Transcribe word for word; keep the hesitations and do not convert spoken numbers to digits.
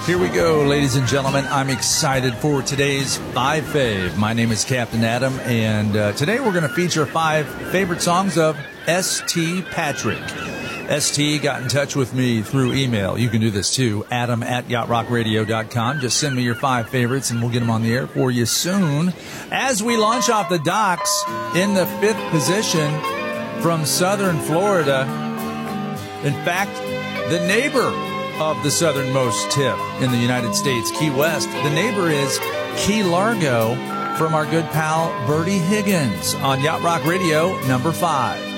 Here we go, ladies and gentlemen. I'm excited for today's Five Fave. My name is Captain Adam, and uh, today we're going to feature five favorite songs of S T Patrick. S T got in touch with me through email. You can do this too, adam at yacht rock radio dot com. Just send me your five favorites, and we'll get them on the air for you soon. As we launch off the docks in the fifth position from southern Florida, in fact, the neighbor of the southernmost tip in the United States, Key West. The neighbor is Key Largo from our good pal Bertie Higgins on Yacht Rock Radio, number five.